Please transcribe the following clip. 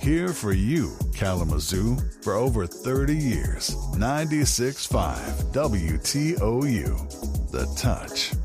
Here for you, Kalamazoo, for over 30 years. 96.5 WTOU. The Touch.